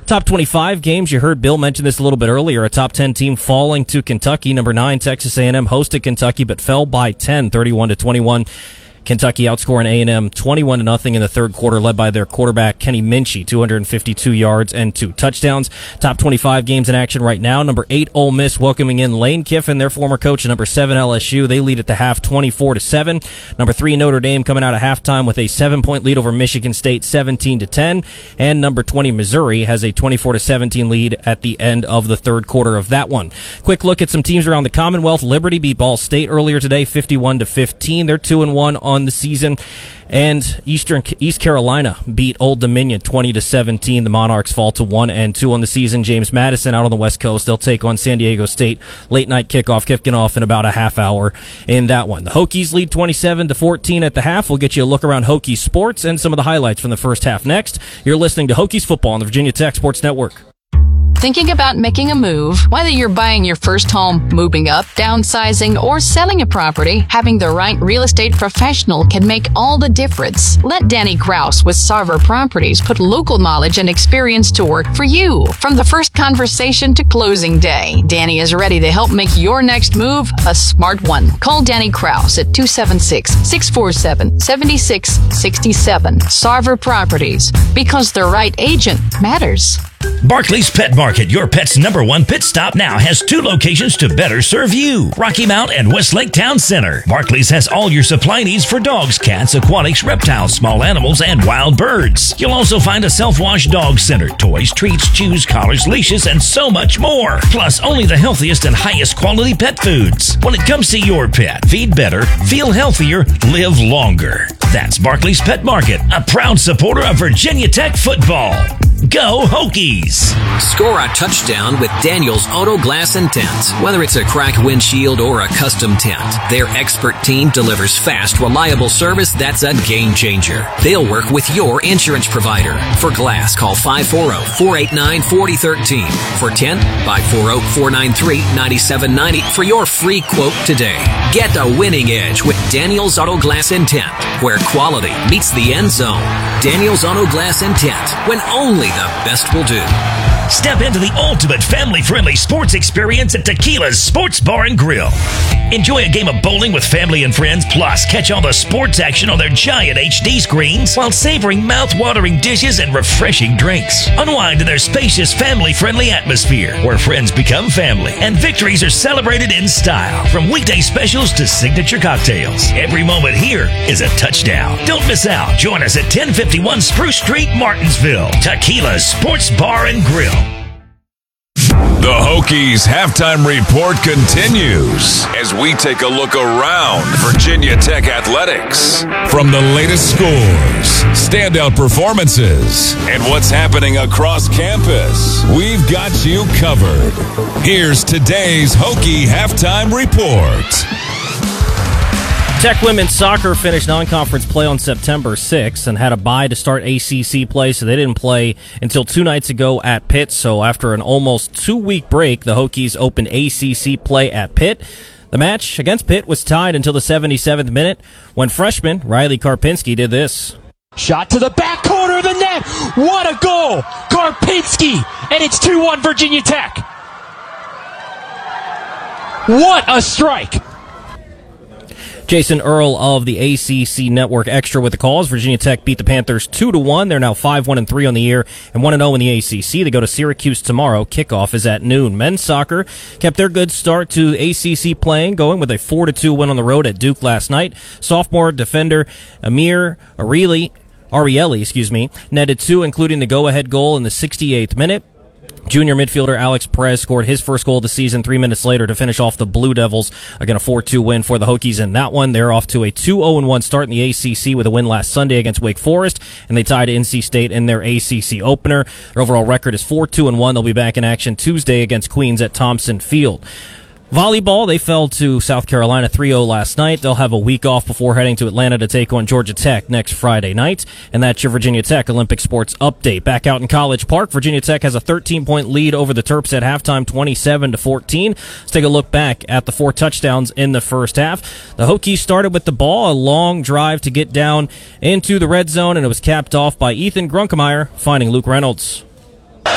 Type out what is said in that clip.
Top 25 games, you heard Bill mention this a little bit earlier. A top 10 team falling to Kentucky. Number 9, Texas A&M hosted Kentucky, but fell by 10, 31-21. Kentucky outscoring A&M 21-0 in the third quarter, led by their quarterback Kenny Minchey, 252 yards and 2 touchdowns. Top 25 games in action right now. Number 8, Ole Miss welcoming in Lane Kiffin, their former coach. Number 7, LSU. They lead at the half 24-7. Number 3, Notre Dame coming out of halftime with a 7-point lead over Michigan State, 17-10. And number 20, Missouri has a 24-17 lead at the end of the third quarter of that one. Quick look at some teams around the Commonwealth. Liberty beat Ball State earlier today, 51-15. They're 2-1 on the season. And East Carolina beat Old Dominion 20-17. The Monarchs fall to 1-2 on the season. James Madison out on the West Coast. They'll take on San Diego State. Late night kicking off in about a half hour in that one. The Hokies lead 27-14 at the half. We'll get you a look around Hokies sports and some of the highlights from the first half next. You're listening to Hokies football on the Virginia Tech Sports Network. Thinking about making a move? Whether you're buying your first home, moving up, downsizing, or selling a property, having the right real estate professional can make all the difference. Let Danny Kraus with Sarver Properties put local knowledge and experience to work for you. From the first conversation to closing day, Danny is ready to help make your next move a smart one. Call Danny Kraus at 276-647-7667. Sarver Properties, because the right agent matters. Barclays Pet Market, your pet's #1 pit stop, now has 2 locations to better serve you. Rocky Mount and Westlake Town Center. Barclays has all your supply needs for dogs, cats, aquatics, reptiles, small animals, and wild birds. You'll also find a self-wash dog center, toys, treats, chews, collars, leashes, and so much more. Plus, only the healthiest and highest quality pet foods. When it comes to your pet, feed better, feel healthier, live longer. That's Barclays Pet Market, a proud supporter of Virginia Tech football. Go Hokies! Score a touchdown with Daniels Auto Glass and Tent. Whether it's a cracked windshield or a custom tent, their expert team delivers fast, reliable service that's a game changer. They'll work with your insurance provider. For glass, call 540-489-4013. For tent, 540-493-9790 for your free quote today. Get a winning edge with Daniels Auto Glass and Tent, where quality meets the end zone. Daniels Auto Glass and Tent, when only the best will do. Step into the ultimate family-friendly sports experience at Tequila's Sports Bar and Grill. Enjoy a game of bowling with family and friends, plus catch all the sports action on their giant HD screens while savoring mouth-watering dishes and refreshing drinks. Unwind in their spacious, family-friendly atmosphere where friends become family and victories are celebrated in style. From weekday specials to signature cocktails, every moment here is a touchdown. Don't miss out. Join us at 1051 Spruce Street, Martinsville. Tequila's Sports Bar and Grill. The Hokies halftime report continues as we take a look around Virginia Tech athletics. From the latest scores, standout performances, and what's happening across campus, we've got you covered. Here's today's Hokie halftime report. Tech women's soccer finished non-conference play on September 6th and had a bye to start ACC play, so they didn't play until 2 nights ago at Pitt. So after an almost 2-week break, the Hokies opened ACC play at Pitt. The match against Pitt was tied until the 77th minute when freshman Riley Karpinski did this. Shot to the back corner of the net. What a goal! Karpinski, and it's 2-1 Virginia Tech. What a strike! Jason Earl of the ACC Network Extra with the calls. Virginia Tech beat the Panthers 2-1. They're now 5-1-3 on the year and 1-0 in the ACC. They go to Syracuse tomorrow. Kickoff is at noon. Men's soccer kept their good start to ACC playing, going with a 4-2 win on the road at Duke last night. Sophomore defender Amir Arieli, netted 2, including the go-ahead goal in the 68th minute. Junior midfielder Alex Perez scored his first goal of the season 3 minutes later to finish off the Blue Devils. Again, a 4-2 win for the Hokies in that one. They're off to a 2-0-1 start in the ACC with a win last Sunday against Wake Forest, and they tied NC State in their ACC opener. Their overall record is 4-2-1. They'll be back in action Tuesday against Queens at Thompson Field. Volleyball, they fell to South Carolina 3-0 last night. They'll have a week off before heading to Atlanta to take on Georgia Tech next Friday night. And that's your Virginia Tech Olympic Sports Update. Back out in College Park, Virginia Tech has a 13-point lead over the Terps at halftime, 27-14. Let's take a look back at the 4 touchdowns in the first half. The Hokies started with the ball, a long drive to get down into the red zone, and it was capped off by Ethan Grunkemeyer finding Luke Reynolds.